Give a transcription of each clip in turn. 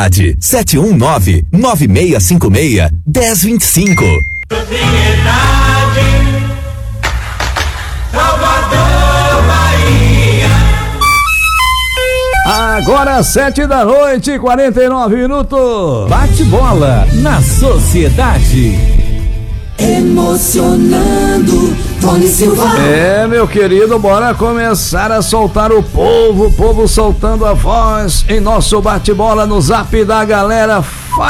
Propriedade 719-9656-1025. Propriedade Salvador, Bahia. Agora 7h49. Bate bola na Sociedade. Emocionando, Tony Silva. É, meu querido, bora começar a soltar o povo soltando a voz em nosso bate-bola no zap da galera.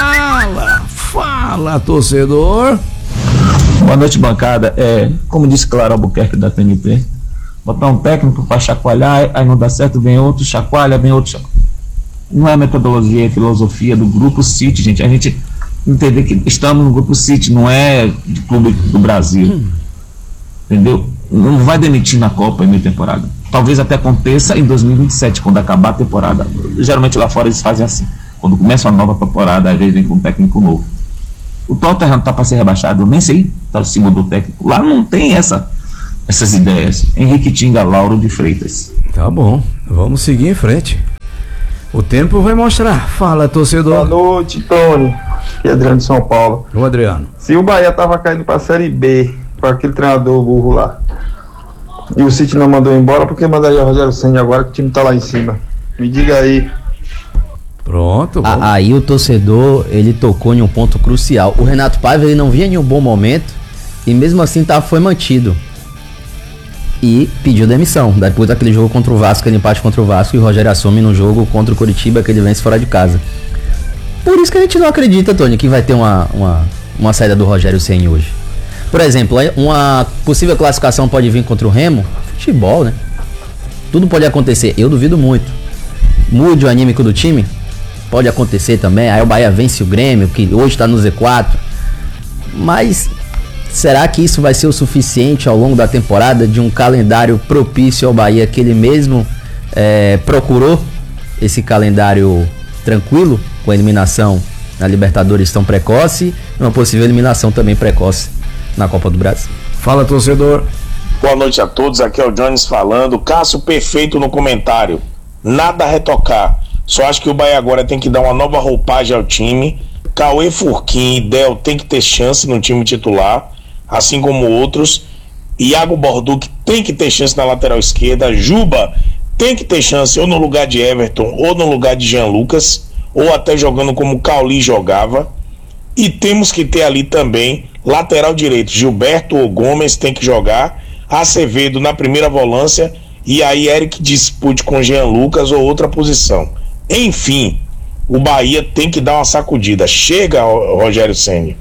Fala, torcedor. Boa noite, bancada. Como disse Clara Albuquerque da TNP, botar um técnico para chacoalhar, aí não dá certo, vem outro, chacoalha, vem outro, chacoalha. Não é metodologia, é filosofia do Grupo City, gente. A gente entender que estamos no Grupo City, não é de clube do Brasil. Entendeu? Não vai demitir na Copa em meia temporada. Talvez até aconteça em 2027, quando acabar a temporada. Geralmente lá fora eles fazem assim. Quando começa a nova temporada, às vezes vem com um técnico novo. O Tottenham tá para ser rebaixado, eu nem sei, tá se mudou o técnico. Lá não tem essas ideias. Henrique Tinga, Lauro de Freitas. Tá bom, vamos seguir em frente. O tempo vai mostrar. Fala, torcedor. Boa noite, Tony. Aqui é Adriano de São Paulo. Ô, Adriano. Se o Bahia tava caindo pra Série B, com aquele treinador burro lá, e o City não mandou embora, por que mandaria o Rogério Ceni agora que o time tá lá em cima? Me diga aí. Pronto. Aí o torcedor, ele tocou em um ponto crucial. O Renato Paiva, ele não vinha em um bom momento e mesmo assim foi mantido. E pediu demissão. Depois daquele jogo contra o Vasco, aquele empate contra o Vasco, e o Rogério assume no jogo contra o Coritiba, que ele vence fora de casa. Por isso que a gente não acredita, Tony, que vai ter uma saída do Rogério Ceni hoje. Por exemplo, uma possível classificação pode vir contra o Remo. Futebol, né? Tudo pode acontecer. Eu duvido muito. Mude o anímico do time? Pode acontecer também. Aí o Bahia vence o Grêmio, que hoje está no Z4. Mas será que isso vai ser o suficiente ao longo da temporada, de um calendário propício ao Bahia, que ele mesmo procurou esse calendário tranquilo, com a eliminação na Libertadores tão precoce e uma possível eliminação também precoce na Copa do Brasil? Fala, torcedor. Boa noite a todos, aqui é o Jones falando. Cássio, perfeito no comentário. Nada a retocar. Só acho que o Bahia agora tem que dar uma nova roupagem ao time. Cauê Furquim e Del tem que ter chance no time titular, assim como outros. Iago Borduc tem que ter chance na lateral esquerda. Juba tem que ter chance ou no lugar de Everton ou no lugar de Jean Lucas, ou até jogando como Cauli jogava. E temos que ter ali também lateral direito, Gilberto ou Gomes tem que jogar, Acevedo na primeira volância, e aí Eric dispute com Jean Lucas ou outra posição. Enfim, o Bahia tem que dar uma sacudida. Chega, Rogério Ceni.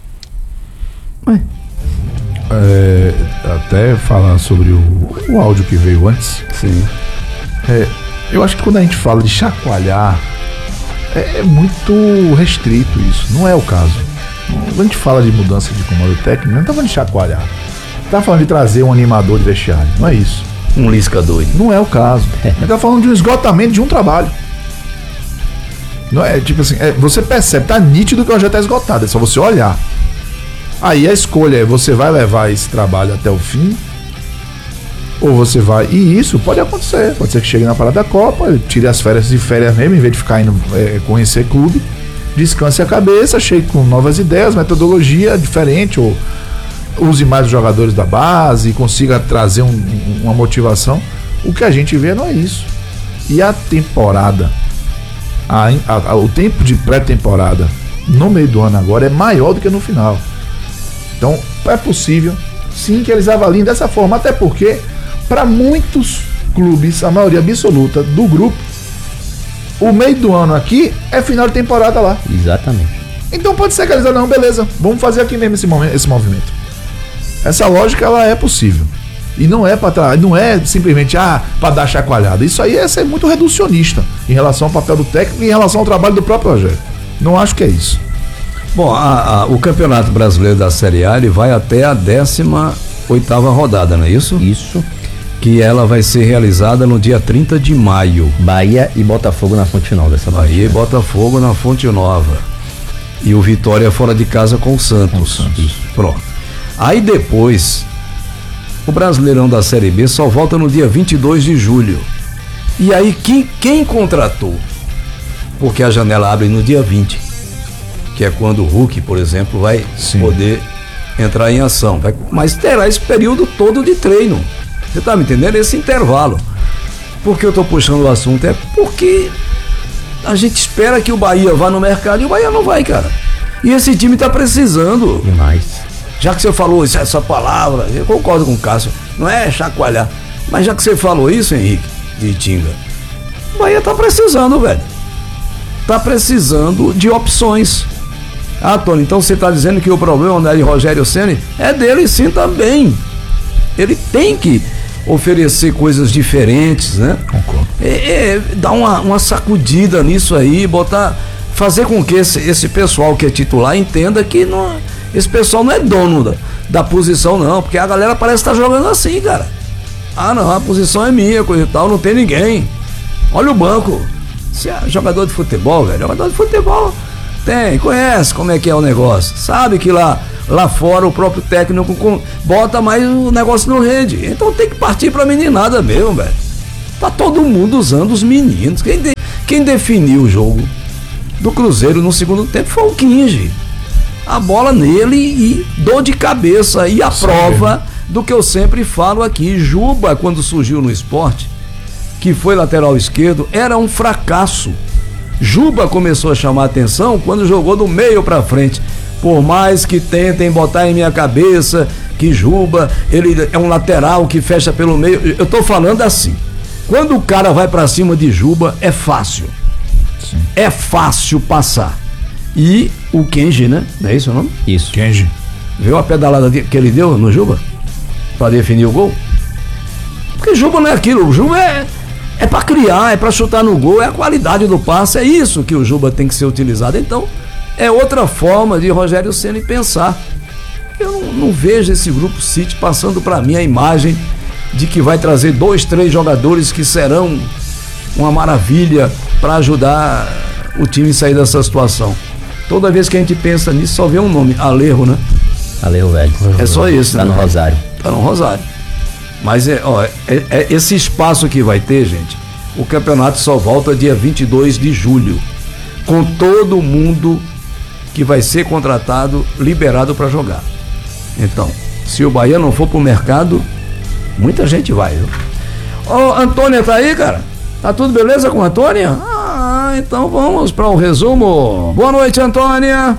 Até falar sobre o áudio que veio antes. Sim. Eu acho que quando a gente fala de chacoalhar, é muito restrito isso. Não é o caso. Quando a gente fala de mudança de comando técnico, não tá falando de chacoalhar. Tá falando de trazer um animador de vestiário. Não é isso. Um Lisca doido. Não é o caso. A gente tá falando de um esgotamento de um trabalho. Não é tipo assim, você percebe, tá nítido que o projeto tá esgotado, é só você olhar. Aí a escolha é: você vai levar esse trabalho até o fim, ou você vai. E isso pode acontecer. Pode ser que chegue na parada da Copa, ele tire as férias de férias mesmo, em vez de ficar indo conhecer clube, descanse a cabeça, chegue com novas ideias, metodologia diferente, ou use mais os jogadores da base e consiga trazer uma motivação. O que a gente vê não é isso. E a temporada, o tempo de pré-temporada no meio do ano agora é maior do que no final. Então é possível sim que eles avaliem dessa forma, até porque para muitos clubes, a maioria absoluta do grupo, o meio do ano aqui é final de temporada lá. Exatamente. Então pode ser que eles não, beleza, vamos fazer aqui mesmo esse movimento. Essa lógica ela é possível. E não é não é simplesmente para dar chacoalhada. Isso aí é ser muito reducionista em relação ao papel do técnico e em relação ao trabalho do próprio Rogério. Não acho que é isso. Bom, o Campeonato Brasileiro da Série A ele vai até a 18ª rodada, não é isso? Isso. Que ela vai ser realizada no dia 30 de maio. Bahia e Botafogo na Fonte Nova. Bahia e Botafogo na Fonte Nova. E o Vitória fora de casa com o Santos. Pronto. Aí depois, o Brasileirão da Série B só volta no dia 22 de julho. E aí quem contratou porque a janela abre no dia 20, que é quando o Hulk, por exemplo, vai poder entrar em ação. Mas terá esse período todo de treino. Você tá me entendendo? Esse intervalo. Por que eu tô puxando o assunto? É porque a gente espera que o Bahia vá no mercado e o Bahia não vai, cara. E esse time tá precisando. Demais. Já que você falou essa palavra, eu concordo com o Cássio, não é chacoalhar. Mas já que você falou isso, Henrique, de Tinga, o Bahia tá precisando, velho. Tá precisando de opções. Ah, Tony, então você tá dizendo que o problema de Rogério Ceni é dele sim também. Ele tem que oferecer coisas diferentes, né? Concordo. Dar uma sacudida nisso aí, fazer com que esse pessoal que é titular entenda que esse pessoal não é dono da posição, não, porque a galera parece estar jogando assim, cara. Ah, não, a posição é minha, coisa e tal, não tem ninguém. Olha o banco. Você é jogador de futebol, velho, jogador de futebol conhece como é que é o negócio, sabe que lá fora o próprio técnico bota, mas o negócio não rende. Então tem que partir pra meninada mesmo, velho. Tá todo mundo usando os meninos. Quem definiu o jogo do Cruzeiro no segundo tempo foi o Kinge. A bola nele e dor de cabeça. E a prova do que eu sempre falo aqui, Juba, quando surgiu no Sport, que foi lateral esquerdo, era um fracasso. Juba começou a chamar a atenção quando jogou do meio pra frente. Por mais que tentem botar em minha cabeça que Juba, ele é um lateral que fecha pelo meio, eu tô falando assim, quando o cara vai pra cima de Juba, é fácil. Sim. É fácil passar. E o Kenji, né? Não é isso o nome? Isso. Kenji. Viu a pedalada que ele deu no Juba? Pra definir o gol? Porque Juba não é aquilo, o Juba é pra criar, é pra chutar no gol, é a qualidade do passe, é isso que o Juba tem que ser utilizado. Então, é outra forma de Rogério Ceni pensar. Eu não vejo esse grupo City passando pra mim a imagem de que vai trazer 2, 3 jogadores que serão uma maravilha pra ajudar o time a sair dessa situação. Toda vez que a gente pensa nisso, só vê um nome, Alejo, né? Alejo, velho. É só isso, tá, né? No Rosário. Tá no Rosário. Mas esse espaço que vai ter, gente, o campeonato só volta dia 22 de julho, com todo mundo que vai ser contratado, liberado para jogar. Então, se o Bahia não for pro mercado, muita gente vai, viu? Ô, Antônia tá aí, cara? Tá tudo beleza com a Antônia? Ah, então vamos para o resumo. Boa noite, Antônia.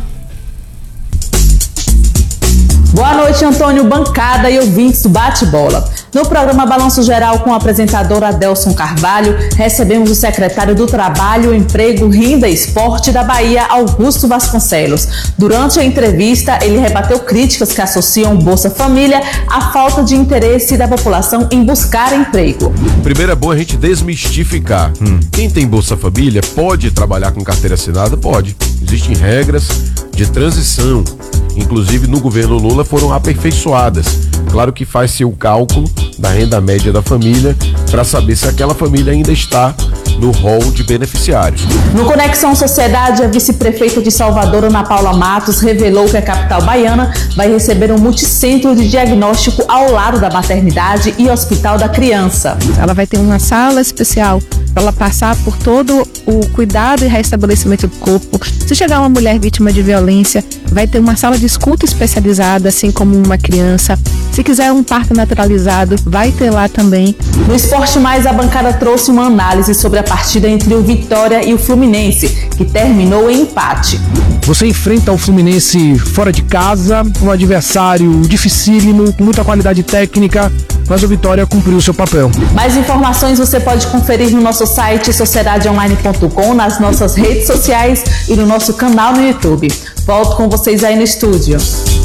Boa noite, Antônio, bancada e ouvintes do Bate-Bola. No programa Balanço Geral com o apresentador Adelson Carvalho, recebemos o secretário do Trabalho, Emprego, Renda e Esporte da Bahia, Augusto Vasconcelos. Durante a entrevista, ele rebateu críticas que associam Bolsa Família à falta de interesse da população em buscar emprego. Primeiro é bom a gente desmistificar. Quem tem Bolsa Família pode trabalhar com carteira assinada? Pode. Existem regras de transição. Inclusive no governo Lula foram aperfeiçoadas. Claro que faz-se o cálculo da renda média da família para saber se aquela família ainda está no rol de beneficiários. No Conexão Sociedade, a vice-prefeita de Salvador, Ana Paula Matos, revelou que a capital baiana vai receber um multicentro de diagnóstico ao lado da maternidade e hospital da criança. Ela vai ter uma sala especial para ela passar por todo o cuidado e restabelecimento do corpo. Se chegar uma mulher vítima de violência, vai ter uma sala de escuta especializada, assim como uma criança. Se quiser um parto naturalizado, vai ter lá também. No Esporte Mais, a bancada trouxe uma análise sobre a partida entre o Vitória e o Fluminense, que terminou em empate. Você enfrenta o Fluminense fora de casa, um adversário dificílimo, com muita qualidade técnica, mas o Vitória cumpriu o seu papel. Mais informações você pode conferir no nosso site sociedadeonline.com, nas nossas redes sociais e no nosso canal no YouTube. Volto com vocês aí no estúdio.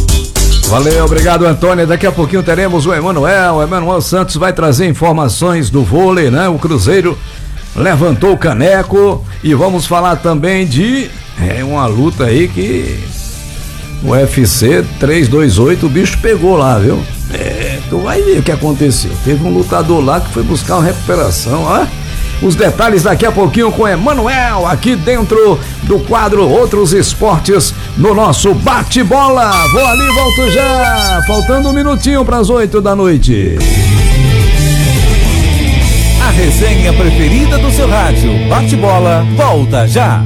Valeu, obrigado, Antônia. Daqui a pouquinho teremos o Emanuel Santos vai trazer informações do vôlei, né? O Cruzeiro levantou o caneco e vamos falar também de uma luta aí que o UFC 328, o bicho pegou lá, viu? Tu vai ver o que aconteceu. Teve um lutador lá que foi buscar uma recuperação, ó. Os detalhes daqui a pouquinho com Emanuel, aqui dentro do quadro Outros Esportes, no nosso Bate-Bola. Vou ali, volto já. Faltando um minutinho para as 8 da noite. A resenha preferida do seu rádio. Bate-bola, volta já.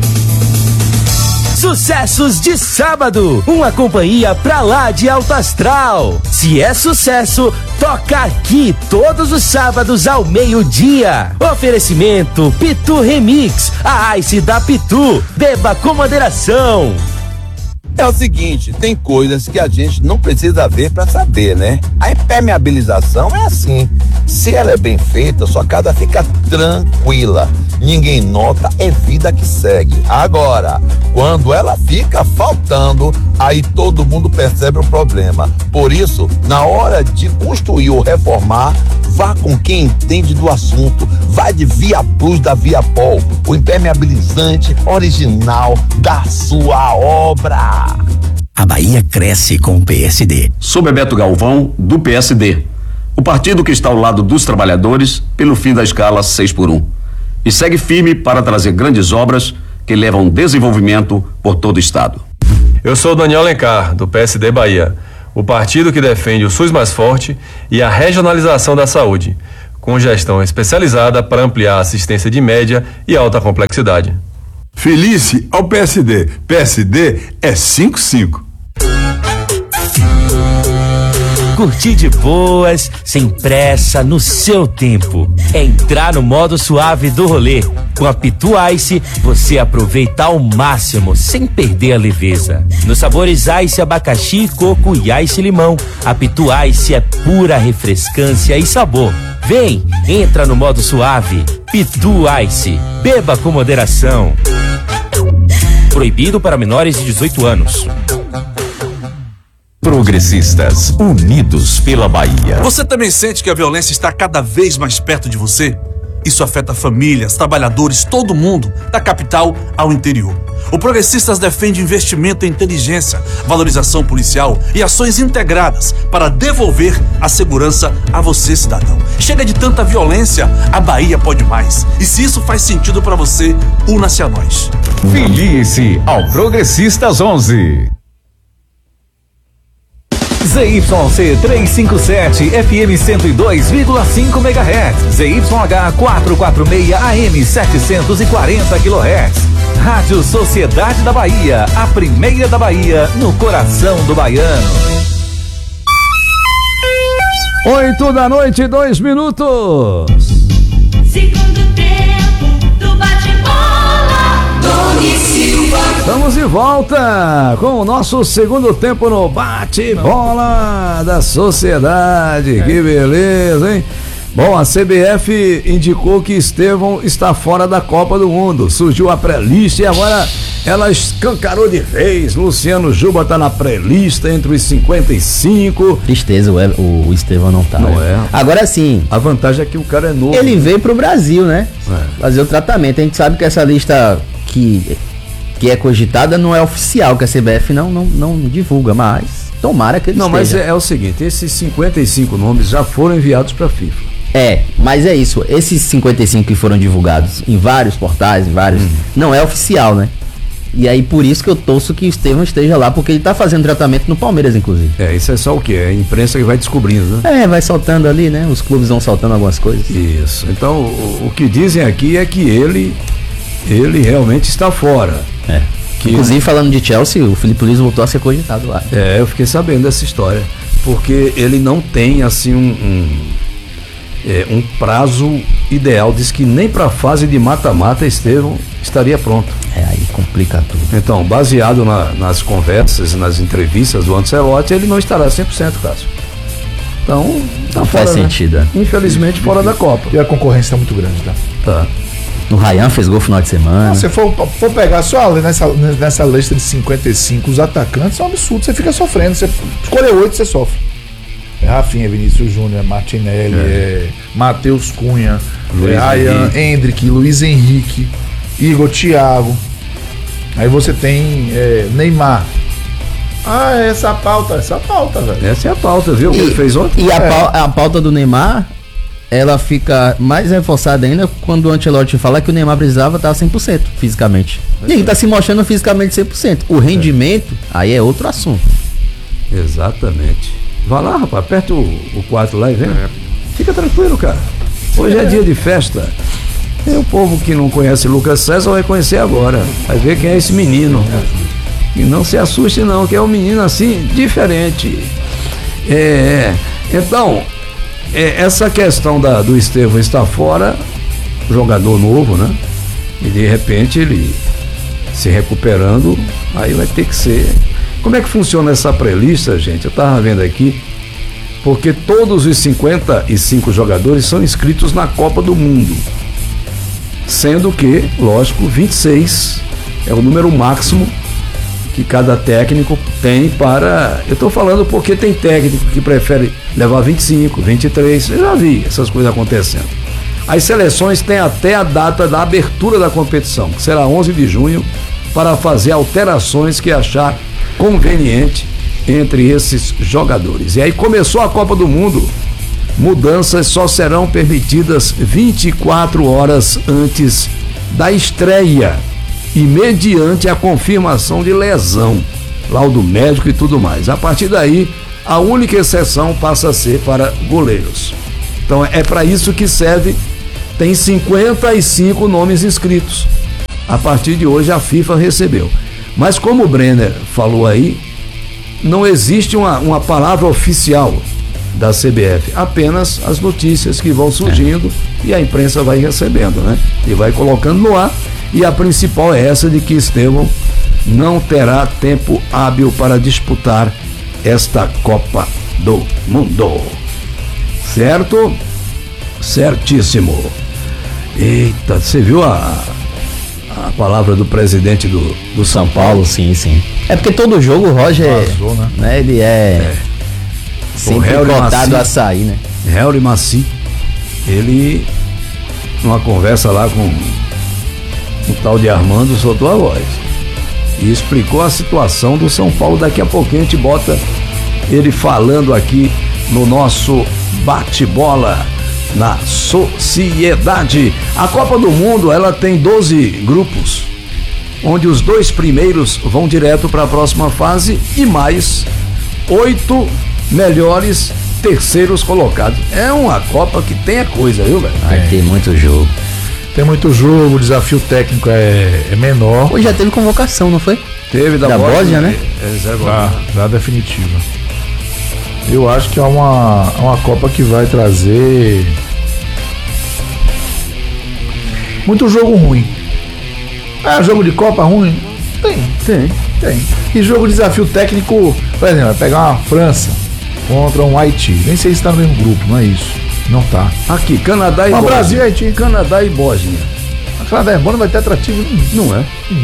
Sucessos de sábado, uma companhia pra lá de alto astral. Se é sucesso, toca aqui todos os sábados ao meio-dia. Oferecimento Pitu Remix, a Ice da Pitu. Beba com moderação. É o seguinte, tem coisas que a gente não precisa ver para saber, né? A impermeabilização é assim. Se ela é bem feita, sua casa fica tranquila. Ninguém nota, é vida que segue. Agora, quando ela fica faltando, aí todo mundo percebe o problema. Por isso, na hora de construir ou reformar, vá com quem entende do assunto. Vá de Via Plus da Viapol, o impermeabilizante original da sua obra. A Bahia cresce com o PSD. Sou Bebeto Galvão, do PSD. O partido que está ao lado dos trabalhadores pelo fim da escala 6x1. E segue firme para trazer grandes obras que levam desenvolvimento por todo o estado. Eu sou Daniel Alencar, do PSD Bahia. O partido que defende o SUS mais forte e a regionalização da saúde, com gestão especializada para ampliar a assistência de média e alta complexidade. Felice ao PSD. PSD é 5-5. Curtir de boas, sem pressa, no seu tempo. É entrar no modo suave do rolê. Com a Pitu Ice, você aproveita ao máximo, sem perder a leveza. Nos sabores Ice abacaxi, coco e Ice limão, a Pitu Ice é pura refrescância e sabor. Vem, entra no modo suave. Pitu Ice. Beba com moderação. Proibido para menores de 18 anos. Progressistas, unidos pela Bahia. Você também sente que a violência está cada vez mais perto de você? Isso afeta famílias, trabalhadores, todo mundo, da capital ao interior. O Progressistas defende investimento em inteligência, valorização policial e ações integradas para devolver a segurança a você, cidadão. Chega de tanta violência, a Bahia pode mais. E se isso faz sentido para você, una-se a nós. Filie-se ao Progressistas 11. ZYC 357 FM 102,5 MHz, ZYH 446 AM 740 kHz. Rádio Sociedade da Bahia, a primeira da Bahia, no coração do baiano. 8h, 2 Segundo tempo do bate-bola, Tony Silva. Estamos de volta com o nosso segundo tempo no bate-bola da Sociedade. Que beleza, hein? Bom, a CBF indicou que Estevão está fora da Copa do Mundo. Surgiu a pré-lista e agora ela escancarou de vez. Luciano Juba está na pré-lista entre os 55. Tristeza, o Estevão não tá. Não é. Agora sim. A vantagem é que o cara é novo. Ele veio pro Brasil, né? Fazer o tratamento. A gente sabe que essa lista que é cogitada não é oficial, que a CBF não divulga, mas tomara que ele esteja. Não, mas é o seguinte, esses 55 nomes já foram enviados para a FIFA. Mas é isso, esses 55 que foram divulgados em vários portais, não é oficial, né? E aí por isso que eu torço que o Estevão esteja lá, porque ele tá fazendo tratamento no Palmeiras, inclusive. Isso é só o quê? É a imprensa que vai descobrindo, né? Vai soltando ali, né? Os clubes vão soltando algumas coisas. Isso, então o que dizem aqui é que ele realmente está fora. Inclusive, falando de Chelsea, o Felipe Luiz voltou a ser cogitado lá. Eu fiquei sabendo dessa história, porque ele não tem assim um prazo ideal. Diz que nem para a fase de mata-mata Estevão estaria pronto. Aí complica tudo. Então, baseado nas conversas, nas entrevistas do Ancelotti, ele não estará 100%, Cássio. Então, não faz sentido. Infelizmente, fora da Copa. E a concorrência está muito grande, tá? O Ryan fez gol no final de semana. Se for pegar só nessa lista de 55, os atacantes são um absurdo. Você fica sofrendo. Você escolheu 8, você sofre. Rafinha, Vinícius Júnior, Martinelli, Matheus Cunha, Ryan, Hendrick, Luiz Henrique, Igor, Thiago. Aí você tem Neymar. Essa pauta, velho. Essa é a pauta, viu? Que ele fez ontem. E a pauta do Neymar, ela fica mais reforçada ainda quando o Ancelotti fala que o Neymar precisava estar 100% fisicamente. E ele está se mostrando fisicamente 100%. O rendimento, aí é outro assunto. Exatamente. Vai lá, rapaz, aperta o 4 lá e vem. Fica tranquilo, cara. Hoje é dia de festa. E o povo que não conhece Lucas César vai conhecer agora. Vai ver quem é esse menino. E não se assuste não, que é um menino assim, diferente. Então, essa questão do Estevão estar fora, jogador novo, né? E de repente ele se recuperando, aí vai ter que ser. Como é que funciona essa pré-lista, gente? Eu tava vendo aqui, porque todos os 55 jogadores são inscritos na Copa do Mundo. Sendo que, lógico, 26 é o número máximo que cada técnico tem para... Eu estou falando porque tem técnico que prefere levar 25, 23, eu já vi essas coisas acontecendo. As seleções têm até a data da abertura da competição, que será 11 de junho, para fazer alterações que achar conveniente entre esses jogadores. E aí começou a Copa do Mundo, mudanças só serão permitidas 24 horas antes da estreia e mediante a confirmação de lesão, laudo médico e tudo mais. A partir daí, a única exceção passa a ser para goleiros. Então é para isso que serve, tem 55 nomes inscritos. A partir de hoje a FIFA recebeu. Mas como o Brenner falou aí, não existe uma palavra oficial da CBF, apenas as notícias que vão surgindo e a imprensa vai recebendo, né? E vai colocando no ar. E a principal é essa de que Estevão não terá tempo hábil para disputar esta Copa do Mundo. Certo? Certíssimo. Eita, você viu a palavra do presidente do São Paulo? Sim. É porque todo jogo o Roger, vazou, né? Ele sempre cotado a sair, né? Helry Maci, ele, numa conversa lá com o tal de Armando, soltou a voz e explicou a situação do São Paulo. Daqui a pouquinho a gente bota ele falando aqui no nosso bate-bola na Sociedade. A Copa do Mundo, ela tem 12 grupos, onde os 2 primeiros vão direto para a próxima fase e mais 8 melhores terceiros colocados. É uma Copa que tem a coisa, viu, velho? Vai ter muito jogo. Tem muito jogo, o desafio técnico é menor. Hoje já teve convocação, não foi? Teve da Bósnia, né? Já definitiva. Eu acho que é uma Copa que vai trazer muito jogo ruim. Jogo de Copa ruim? Tem. E jogo de desafio técnico, por exemplo, vai pegar uma França contra um Haiti. Nem sei se está no mesmo grupo, não é isso. Não tá. Aqui, Canadá e Bósnia. Brasil e Haiti. Canadá e Bósnia. A Canadá e Bósnia vai ter atrativo nenhum. Não é?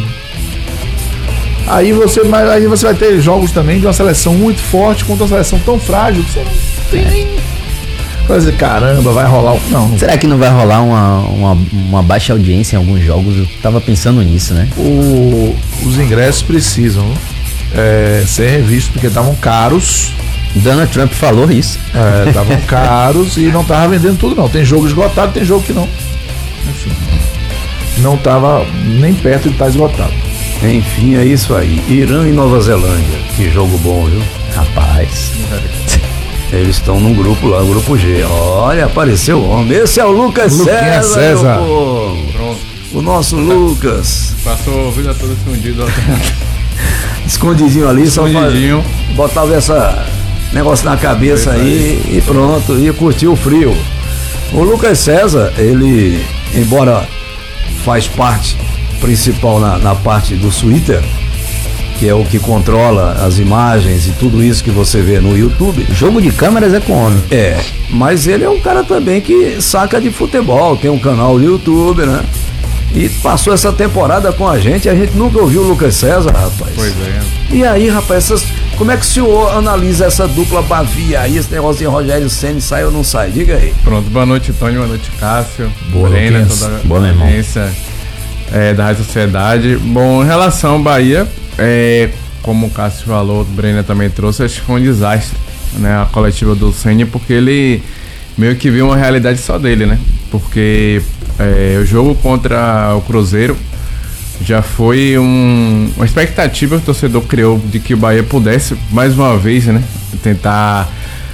Aí você vai ter jogos também de uma seleção muito forte contra uma seleção tão frágil que você não tem nem... Vai dizer, caramba, vai rolar... Não. Será que não vai rolar uma baixa audiência em alguns jogos? Eu tava pensando nisso, né? Os ingressos precisam ser revistos porque estavam caros. Donald Trump falou isso. Estavam caros e não tava vendendo tudo não. Tem jogo esgotado, tem jogo que não. Enfim. Não tava nem perto de estar esgotado. Enfim, é isso aí. Irã e Nova Zelândia. Que jogo bom, viu? Rapaz. Eles estão num grupo lá, grupo G. Olha, apareceu o homem. Esse é o Lucas César. Pronto. O nosso Lucas. Passou a vida toda escondido. Escondidinho ali, Escondidinho. Só botava essa negócio na cabeça aí e pronto, ia curtir o frio. O Lucas César, ele, embora faz parte principal na parte do Twitter, que é o que controla as imagens e tudo isso que você vê no YouTube. Jogo de câmeras é com homem. Mas ele é um cara também que saca de futebol, tem um canal no YouTube, né? E passou essa temporada com a gente nunca ouviu o Lucas César, rapaz. Pois é. E aí, rapaz, como é que o senhor analisa essa dupla bavia aí, esse negócio de Rogério Ceni sai ou não sai? Diga aí. Pronto, boa noite, Tony, boa noite, Cássio. Boa, Brena, toda a audiência da Rádio Sociedade. Bom, em relação ao Bahia, como o Cássio falou, o Brena também trouxe, acho que foi um desastre, né, a coletiva do Ceni, porque ele meio que viu uma realidade só dele, né? Porque o jogo contra o Cruzeiro já foi uma expectativa que o torcedor criou de que o Bahia pudesse, mais uma vez, né, tentar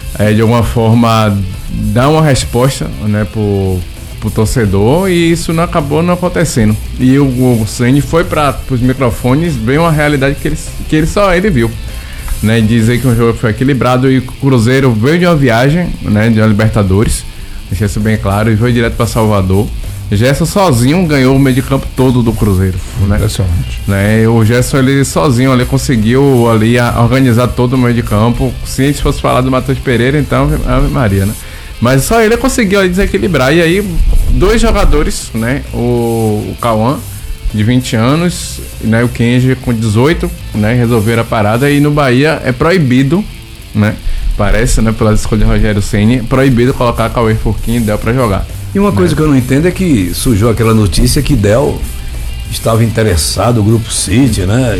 de alguma forma dar uma resposta, né, pro torcedor, e isso não acabou não acontecendo. E o Ceni foi para os microfones ver uma realidade que ele só viu, né, dizer que o jogo foi equilibrado e o Cruzeiro veio de uma viagem, né, de uma Libertadores, deixei isso bem claro, e foi direto para Salvador. Gerson sozinho ganhou o meio de campo todo do Cruzeiro, né? Né? O Gerson, ele sozinho ali conseguiu ali organizar todo o meio de campo. Se a gente fosse falar do Matheus Pereira, então Ave Maria, né? Mas só ele conseguiu ali desequilibrar. E aí, dois jogadores, né? O Cauã, de 20 anos, né? O Kenji com 18, né? Resolveram a parada. E no Bahia é proibido, né? Parece, né? Pelas escolhas de Rogério Ceni, proibido colocar Cauê Furquim e Del pra jogar. E uma coisa que eu não entendo é que surgiu aquela notícia que Del estava interessado, o Grupo City, né?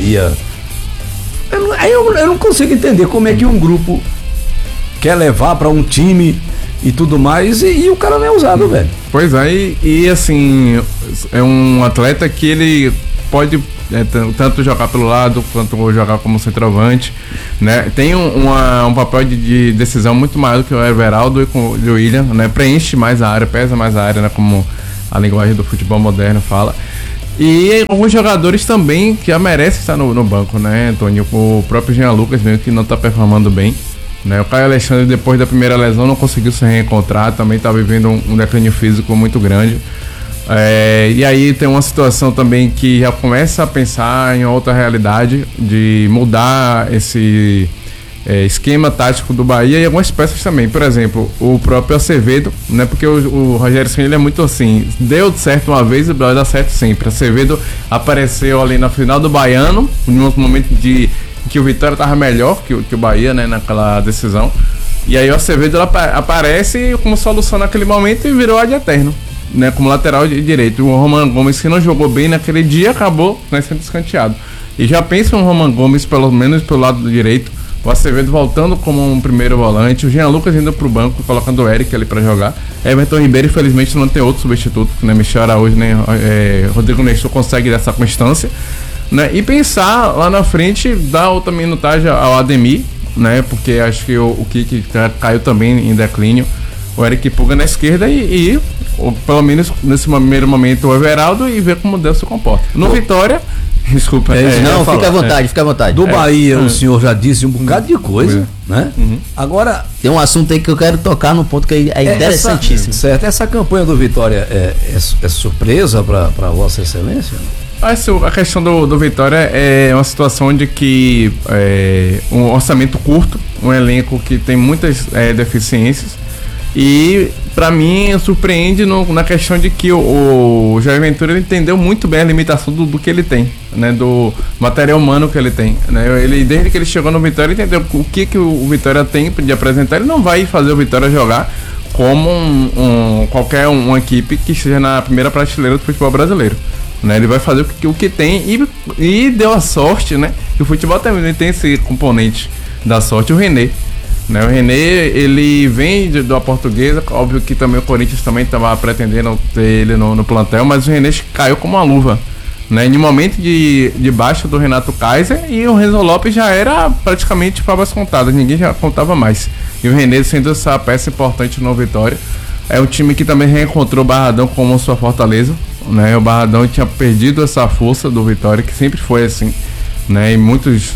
Eu não consigo entender como é que um grupo quer levar para um time e tudo mais e o cara não é usado, velho. Pois é, e assim, é um atleta que ele pode tanto jogar pelo lado quanto jogar como centroavante, né? Tem um papel de decisão muito maior do que o Everaldo e o William, né? Preenche mais a área, pesa mais a área, né? Como a linguagem do futebol moderno fala. E alguns jogadores também que já merecem estar no banco, né, Antônio? O próprio Jean Lucas mesmo, que não está performando bem, né? O Caio Alexandre, depois da primeira lesão, não conseguiu se reencontrar, também está vivendo um declínio físico muito grande. E aí tem uma situação também que já começa a pensar em outra realidade, de mudar esse esquema tático do Bahia e algumas peças também. Por exemplo, o próprio Acevedo, né? Porque o Rogério Ceni, ele é muito assim, deu certo uma vez e vai dar certo sempre. Acevedo apareceu ali na final do Baiano, num momento que o Vitória estava melhor que o Bahia, né? Naquela decisão. E aí o Acevedo aparece como solução naquele momento e virou ad eterno, né, como lateral direito. O Roman Gomes, que não jogou bem naquele dia, acabou, né, sendo escanteado. E já pensa um Roman Gomes, pelo menos pelo lado direito, o Acevedo voltando como um primeiro volante, o Jean Lucas indo pro banco, colocando o Eric ali para jogar. Everton Ribeiro, infelizmente, não tem outro substituto, né? Michel Araújo, nem Rodrigo Nestor consegue dessa constância, né? E pensar lá na frente, dar outra minutagem ao Ademir, né? Porque acho que o Kiki caiu também em declínio. O Eric Puga na esquerda e pelo menos nesse primeiro momento o Everaldo, e ver como Deus se comporta. No Vitória, desculpa. Não, fica à vontade, fica à vontade. Do Bahia, o senhor já disse um bocado de coisa, né? Agora, tem um assunto aí que eu quero tocar no ponto que é interessantíssimo. Certo, essa campanha do Vitória é surpresa para Vossa Excelência? A questão do Vitória é uma situação de que um orçamento curto, um elenco que tem muitas deficiências. E pra mim surpreende na questão de que o Jair Ventura, ele entendeu muito bem a limitação do que ele tem, né, do material humano que ele tem, né? Ele, desde que ele chegou no Vitória, entendeu o que o Vitória tem de apresentar. Ele não vai fazer o Vitória jogar como qualquer uma equipe que esteja na primeira prateleira do futebol brasileiro, né? Ele vai fazer o que tem e deu a sorte, né? Que o futebol também tem esse componente da sorte. O René, né? O René, ele vem da Portuguesa, óbvio que também o Corinthians também estava pretendendo ter ele no plantel, mas o René caiu como uma luva, né? Em um momento de baixa do Renato Kaiser, e o Renzo Lopes já era praticamente favas contadas, ninguém já contava mais. E o René sendo essa peça importante no Vitória. É um time que também reencontrou o Barradão como sua fortaleza, né? O Barradão tinha perdido essa força do Vitória, que sempre foi assim, né? E muitos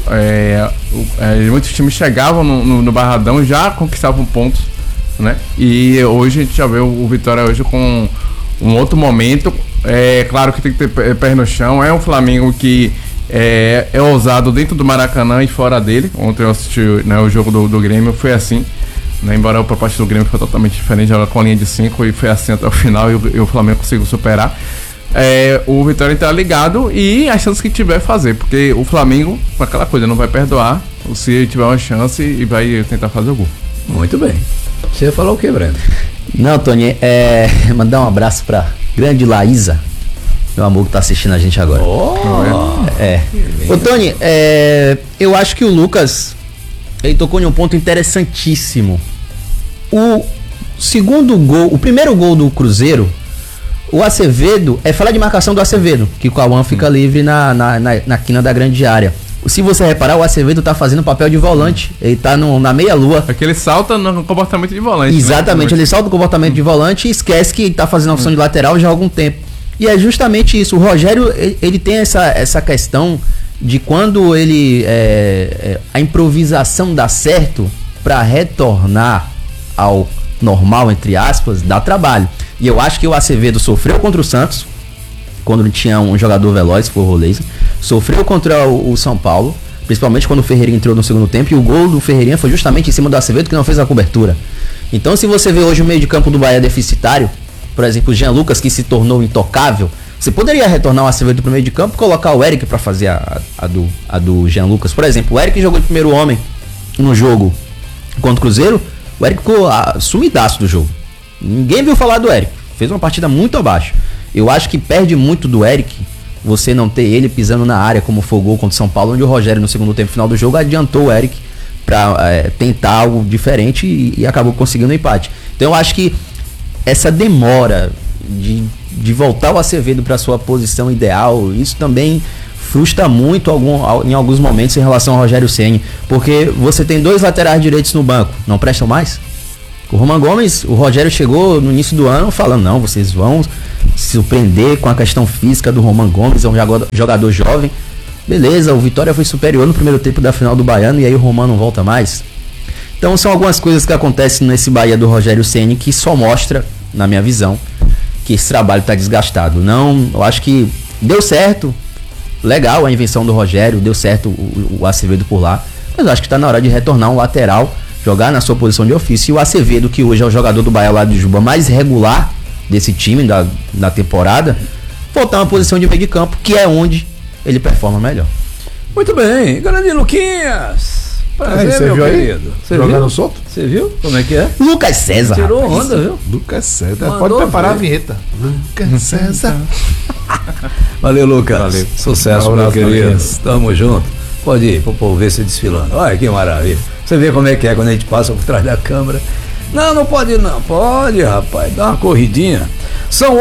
times chegavam no Barradão e já conquistavam pontos, né? E hoje a gente já vê o Vitória hoje com um outro momento. É claro que tem que ter pé no chão. É um Flamengo que é ousado dentro do Maracanã e fora dele. Ontem eu assisti, né, o jogo do Grêmio, foi assim, né? Embora a proposta do Grêmio foi totalmente diferente, joga com a linha de 5 e foi assim até o final, e o Flamengo conseguiu superar. O Vitória está ligado e a chance que tiver fazer, porque o Flamengo, aquela coisa, não vai perdoar se tiver uma chance e vai tentar fazer o gol. Muito bem. Você ia falar o que, Breno? Não, Tony, mandar um abraço pra grande Laísa, meu amor, que tá assistindo a gente agora. Ô, Tony, eu acho que o Lucas, ele tocou em um ponto interessantíssimo. O segundo gol, o primeiro gol do Cruzeiro, o Acevedo, falar de marcação do Acevedo, que o Cauã fica livre na quina da grande área. Se você reparar, o Acevedo tá fazendo papel de volante. Ele tá na meia-lua. É que ele salta no comportamento de volante. Exatamente, né? ele salta no comportamento de volante e esquece que tá fazendo a função de lateral já há algum tempo. E é justamente isso. O Rogério, ele tem essa questão de quando ele a improvisação dá certo, para retornar ao normal, entre aspas, dá trabalho. E eu acho que o Acevedo sofreu contra o Santos, quando ele tinha um jogador veloz, foi o Roleza. Sofreu contra o São Paulo, principalmente quando o Ferreirinha entrou no segundo tempo, e o gol do Ferreirinha foi justamente em cima do Acevedo, que não fez a cobertura. Então, se você vê hoje o meio de campo do Bahia deficitário, por exemplo, o Jean Lucas, que se tornou intocável, você poderia retornar o Acevedo pro meio de campo e colocar o Eric para fazer a do Jean Lucas. Por exemplo, o Eric jogou de primeiro homem no jogo contra o Cruzeiro, o Eric ficou sumidaço do jogo. Ninguém viu falar do Eric. Fez uma partida muito abaixo. Eu acho que perde muito do Eric você não ter ele pisando na área, como foi o gol contra o São Paulo, onde o Rogério, no segundo tempo final do jogo, adiantou o Eric para tentar algo diferente e acabou conseguindo um empate. Então eu acho que essa demora de voltar o Acevedo para sua posição ideal, isso também frustra muito em alguns momentos em relação ao Rogério Ceni, porque você tem 2 laterais direitos no banco, não prestam mais? O Roman Gomes, o Rogério chegou no início do ano falando, não, vocês vão se surpreender com a questão física do Roman Gomes, é um jogador jovem. Beleza, o Vitória foi superior no primeiro tempo da final do Baiano e aí o Roman não volta mais. Então são algumas coisas que acontecem nesse Bahia do Rogério Ceni que só mostra, na minha visão, que esse trabalho está desgastado. Não, eu acho que deu certo, legal a invenção do Rogério, deu certo o Acevedo por lá, mas eu acho que está na hora de retornar um lateral, jogar na sua posição de ofício, e o Acevedo, que hoje é o jogador do Bahia lá de Juba mais regular desse time da temporada, voltar uma posição de meio de campo, que é onde ele performa melhor. Muito bem, grande Luquinhas. Prazer, você meu viu querido. Aí? Jogando solto? Você viu como é que é? Lucas César. Tirou rapaz. onda, viu? Lucas César. Mandou Pode preparar ver. a vinheta. Lucas César. Valeu, Lucas. Valeu. Sucesso, meu querido. Tamo junto. Pode ir pro povo ver você desfilando. Olha que maravilha. Você vê como é que é quando a gente passa por trás da câmera. Não pode ir não. Pode, rapaz. Dá uma corridinha. São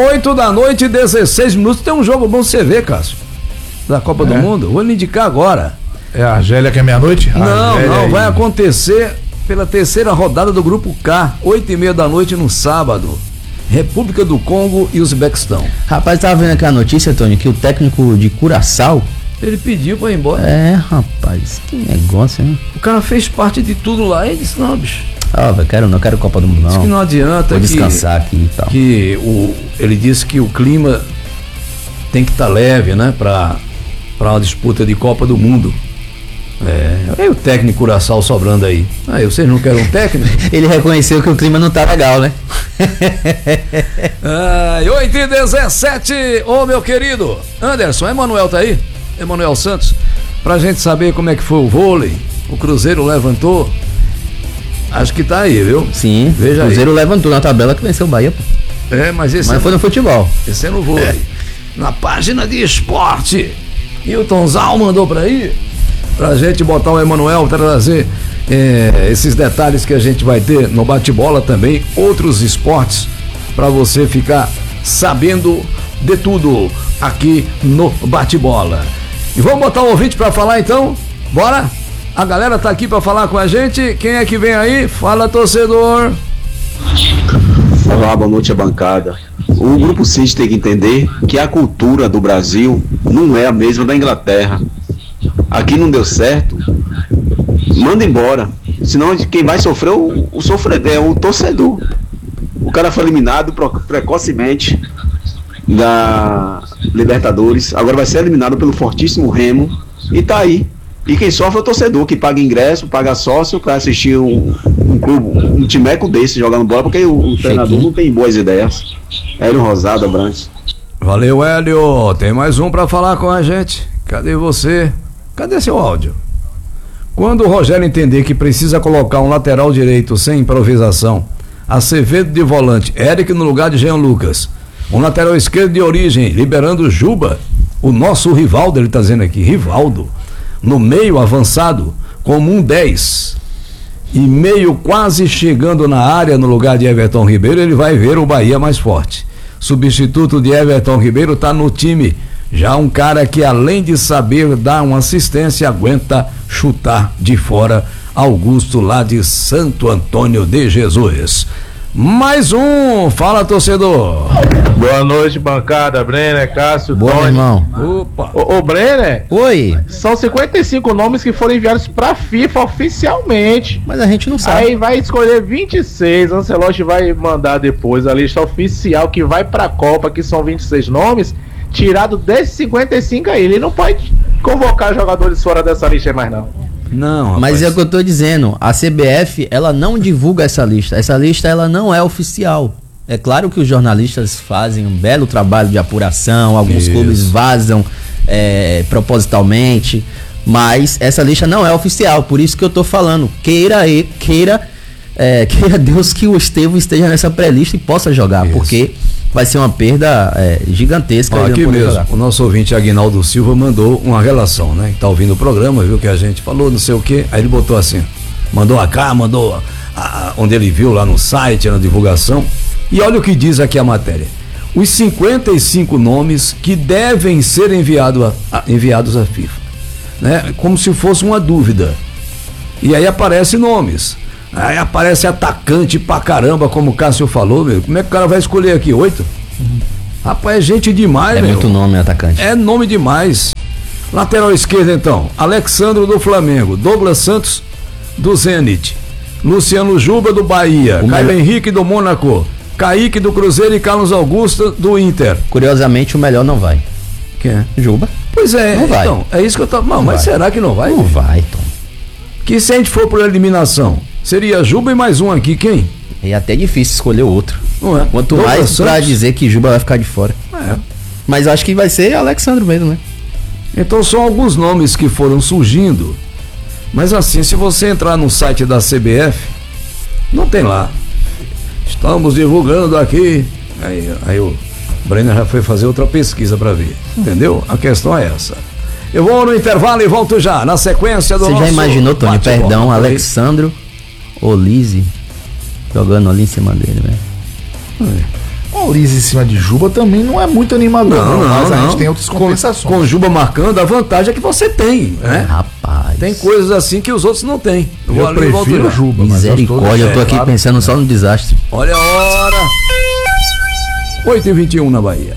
8h16. Tem um jogo bom você ver, Cássio. Da Copa do Mundo. Vou lhe indicar agora. É a Argélia que é meia-noite? Não. Vai acontecer pela terceira rodada do Grupo K. 8h30 no sábado. República do Congo e Uzbequistão. Rapaz, tava vendo aqui a notícia, Tony, que o técnico de Curaçao, ele pediu pra ir embora. Rapaz, que negócio, hein? O cara fez parte de tudo lá e disse, não, bicho. Não quero Copa do Mundo, não. Diz que não adianta. Vou descansar aqui e tal. Ele disse que o clima tem que estar leve, né? Pra uma disputa de Copa do Mundo. Aí o técnico Curaçao sobrando aí. Aí vocês não querem um técnico? Ele reconheceu que o clima não tá legal, né? 8h17. Ô, meu querido Anderson, Emanuel tá aí? Emanuel Santos, pra gente saber como é que foi o vôlei. O Cruzeiro levantou. Acho que tá aí, viu? Sim, veja o Cruzeiro aí. Levantou na tabela que venceu o Bahia, pô. Mas foi no futebol. Esse é no vôlei. Na página de esporte. Hilton Zal mandou pra aí, pra gente botar o Emanuel, trazer esses detalhes que a gente vai ter no bate-bola também, outros esportes, pra você ficar sabendo de tudo aqui no bate-bola. E vamos botar o ouvinte pra falar então? Bora? A galera tá aqui pra falar com a gente. Quem é que vem aí? Fala, torcedor. Olá, boa noite à bancada. O Grupo City tem que entender que a cultura do Brasil não é a mesma da Inglaterra. Aqui não deu certo, manda embora. Senão quem vai sofrer o sofredor é o torcedor. O cara foi eliminado precocemente da Libertadores, agora vai ser eliminado pelo fortíssimo Remo e tá aí. E quem sofre é o torcedor, que paga ingresso, paga sócio para assistir um clube, um timeco desse jogando bola, porque o treinador não tem boas ideias. Hélio Rosado, Abrantes. Valeu, Hélio. Tem mais um para falar com a gente. Cadê você? Cadê seu áudio? Quando o Rogério entender que precisa colocar um lateral direito sem improvisação, Acevedo de volante, Eric no lugar de Jean Lucas, um lateral esquerdo de origem, liberando Juba, o nosso Rivaldo, ele tá dizendo aqui, Rivaldo, no meio avançado, como um 10, e meio quase chegando na área no lugar de Everton Ribeiro, ele vai ver o Bahia mais forte. Substituto de Everton Ribeiro tá no time Já um cara que, além de saber dar uma assistência, aguenta chutar de fora, Augusto, lá de Santo Antônio de Jesus. Mais um, fala, torcedor. Boa noite, bancada. Brenner, Cássio, Boa, Tony. irmão. Opa. Ô, Brenner. Oi. São 55 nomes que foram enviados pra FIFA oficialmente. Mas a gente não sabe. Aí vai escolher 26. Ancelotti vai mandar depois a lista oficial que vai pra Copa, que são 26 nomes. Tirado desses 55 aí. Ele não pode convocar jogadores fora dessa lista mais, não. Não, rapaz. Mas é o que eu tô dizendo, a CBF, ela não divulga essa lista ela não é oficial. É claro que os jornalistas fazem um belo trabalho de apuração, alguns clubes vazam propositalmente, mas essa lista não é oficial, por isso que eu tô falando, queira Deus que o Estevão esteja nessa pré-lista e possa jogar, porque vai ser uma perda gigantesca. Ó, aqui mesmo, jogar. O nosso ouvinte Aguinaldo Silva mandou uma relação, né? Tá ouvindo o programa, viu que a gente falou, não sei o que, aí ele botou assim, mandou mandou onde ele viu lá no site, na divulgação, e olha o que diz aqui a matéria. Os 55 nomes que devem ser enviados à FIFA, né? Como se fosse uma dúvida. E aí aparecem nomes. Aí aparece atacante pra caramba, como o Cássio falou, meu. Como é que o cara vai escolher aqui? 8? Rapaz, é gente demais, meu. É muito nome, atacante. É nome demais. Lateral esquerdo, então. Alexandro do Flamengo. Douglas Santos do Zenit. Luciano Juba do Bahia. Caio Henrique do Mônaco. Kaique do Cruzeiro e Carlos Augusto do Inter. Curiosamente, o melhor não vai. Quem é? Juba. Pois é, não vai. Então, é isso que eu tô. Não, mas vai. Será que não vai? Não vai, Tom. Que se a gente for por eliminação, seria Juba e mais um aqui, quem? É até difícil escolher outro. Não é? Quanto Douglas mais Santos. pra dizer que Juba vai ficar de fora. É. Mas acho que vai ser Alexandre mesmo, né? Então são alguns nomes que foram surgindo. Mas assim, se você entrar no site da CBF, não tem lá. Estamos divulgando aqui. Aí o Brenner já foi fazer outra pesquisa para ver. Entendeu? A questão é essa. Eu vou no intervalo e volto já, na sequência do Você nosso já imaginou, Tony, bate-bola. perdão, Alexandro Olise jogando ali em cima dele, velho. O Olise em cima de Juba também não é muito animador, não, mas a gente tem outras compensações. Com Juba marcando, a vantagem é que você tem, né? Rapaz. Tem coisas assim que os outros não têm. Eu prefiro Juba, mas Misericórdia, eu tô aqui pensando só no desastre. Olha a hora. 8h21 na Bahia.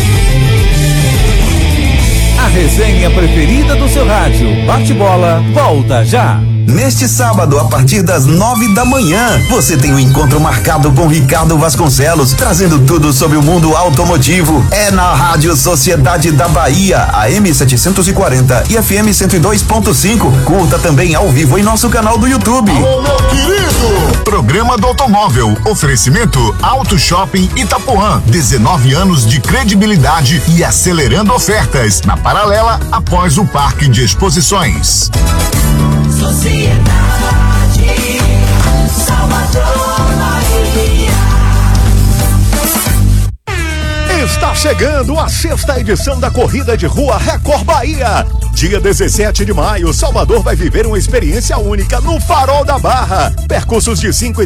A resenha preferida do seu rádio, Bate-Bola, volta já. Neste sábado, a partir das 9 da manhã, você tem um encontro marcado com Ricardo Vasconcelos, trazendo tudo sobre o mundo automotivo. É na Rádio Sociedade da Bahia, AM 740 e FM 102.5. Curta também ao vivo em nosso canal do YouTube. Alô, meu querido! Programa do Automóvel. Oferecimento Auto Shopping Itapuã. 19 anos de credibilidade e acelerando ofertas. Na paralela, após o Parque de Exposições. Sociedade, Salvador, Bahia. Está chegando a 6ª edição da Corrida de Rua Record Bahia. Dia 17 de maio, Salvador vai viver uma experiência única no Farol da Barra. Percursos de 5